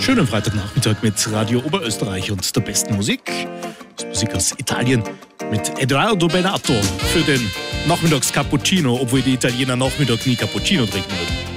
Schönen Freitagnachmittag mit Radio Oberösterreich und der besten Musik. Das ist Musik aus Italien mit Edoardo Bennato für den Nachmittags-Cappuccino, obwohl die Italiener Nachmittag nie Cappuccino trinken würden.